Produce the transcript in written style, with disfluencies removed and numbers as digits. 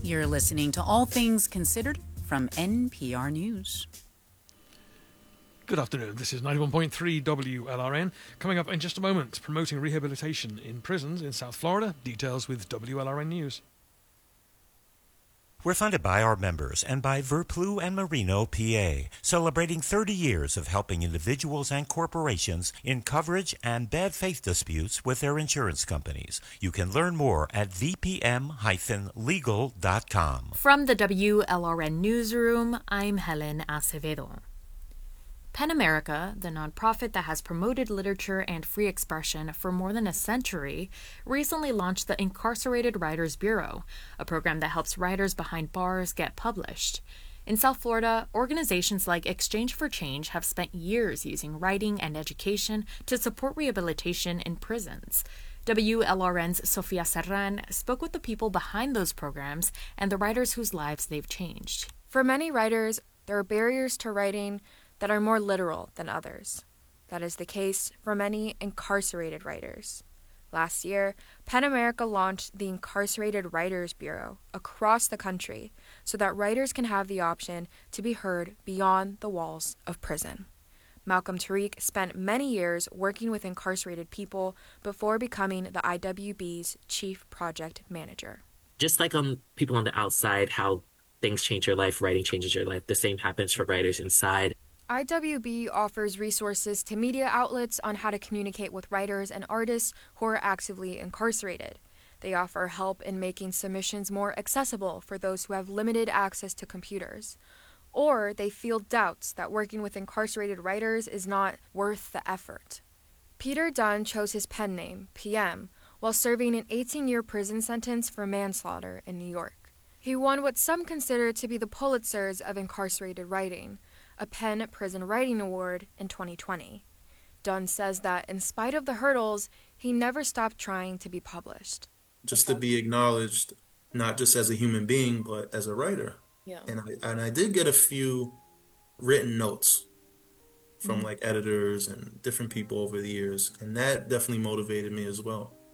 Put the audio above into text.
You're listening to All Things Considered from NPR News. Good afternoon, this is 91.3 WLRN. Coming up in just a moment, promoting rehabilitation in prisons in South Florida. Details with WLRN News. We're funded by our members and by Verplu and Marino, PA, celebrating 30 years of helping individuals and corporations in coverage and bad faith disputes with their insurance companies. You can learn more at vpm-legal.com. From the WLRN Newsroom, I'm Helen Acevedo. PEN America, the nonprofit that has promoted literature and free expression for more than a century, recently launched the Incarcerated Writers Bureau, a program that helps writers behind bars get published. In South Florida, organizations like Exchange for Change have spent years using writing and education to support rehabilitation in prisons. WLRN's Sofia Serran spoke with the people behind those programs and the writers whose lives they've changed. For many writers, there are barriers to writing that are more literal than others. That is the case for many incarcerated writers. Last year, PEN America launched the Incarcerated Writers Bureau across the country so that writers can have the option to be heard beyond the walls of prison. Malcolm Tariq spent many years working with incarcerated people before becoming the IWB's chief project manager. Just like people on the outside, how things change your life, writing changes your life, the same happens for writers inside. IWB offers resources to media outlets on how to communicate with writers and artists who are actively incarcerated. They offer help in making submissions more accessible for those who have limited access to computers. Or they feel doubts that working with incarcerated writers is not worth the effort. Peter Dunn chose his pen name, PM, while serving an 18-year prison sentence for manslaughter in New York. He won what some consider to be the Pulitzers of incarcerated writing, a PEN Prison Writing Award in 2020. Dunn says that in spite of the hurdles, he never stopped trying to be published. Just to be acknowledged, not just as a human being, but as a writer. Yeah. And I did get a few written notes from like editors and different people over the years, and that definitely motivated me as well.